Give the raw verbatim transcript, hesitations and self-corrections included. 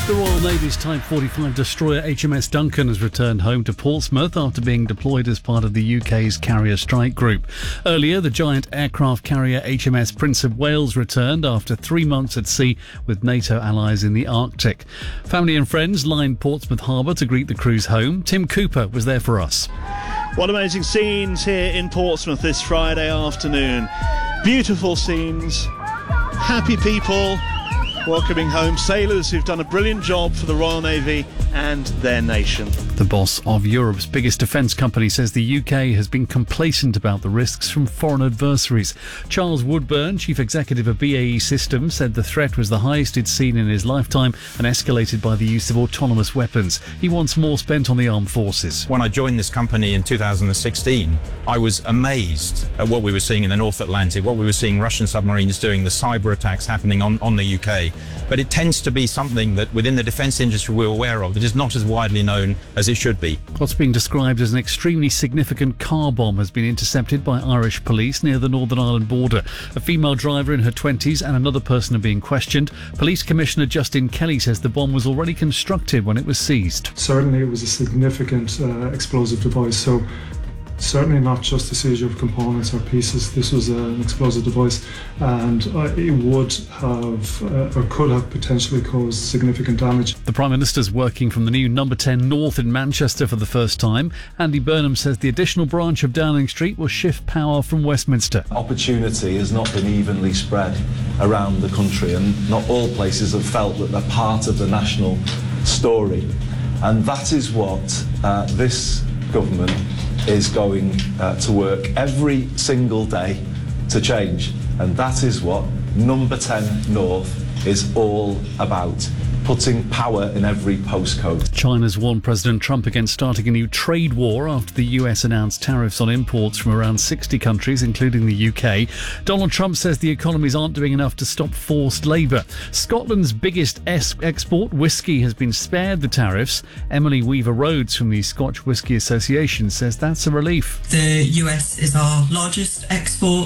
The Royal Navy's Type forty-five destroyer H M S Duncan has returned home to Portsmouth after being deployed as part of the U K's carrier strike group. Earlier, the giant aircraft carrier H M S Prince of Wales returned after three months at sea with NATO allies in the Arctic. Family and friends lined Portsmouth Harbour to greet the crew's home. Tim Cooper was there for us. What amazing scenes here in Portsmouth this Friday afternoon. Beautiful scenes, happy people welcoming home sailors who've done a brilliant job for the Royal Navy and their nation. The boss of Europe's biggest defence company says the U K has been complacent about the risks from foreign adversaries. Charles Woodburn, chief executive of B A E Systems, said the threat was the highest he'd seen in his lifetime and escalated by the use of autonomous weapons. He wants more spent on the armed forces. When I joined this company in two thousand sixteen, I was amazed at what we were seeing in the North Atlantic, what we were seeing Russian submarines doing, the cyber attacks happening on, on the U K. But it tends to be something that within the defence industry we're aware of that is not as widely known as it should be. What's being described as an extremely significant car bomb has been intercepted by Irish police near the Northern Ireland border. A female driver in her twenties and another person are being questioned. Police Commissioner Justin Kelly says the bomb was already constructed when it was seized. Certainly it was a significant uh, explosive device, so certainly not just a seizure of components or pieces. This was an explosive device, and uh, it would have uh, or could have potentially caused significant damage. The Prime Minister's working from the new Number ten North in Manchester for the first time. Andy Burnham says the additional branch of Downing Street will shift power from Westminster. Opportunity has not been evenly spread around the country, and not all places have felt that they're part of the national story. And that is what uh, this government is going uh, to work every single day to change. And that is what Number ten North is all about. Putting power in every postcode. China's warned President Trump against starting a new trade war after the U S announced tariffs on imports from around sixty countries, including the U K. Donald Trump says the economies aren't doing enough to stop forced labour. Scotland's biggest es- export, whisky, has been spared the tariffs. Emily Weaver-Rhodes from the Scotch Whisky Association says that's a relief. The U S is our largest export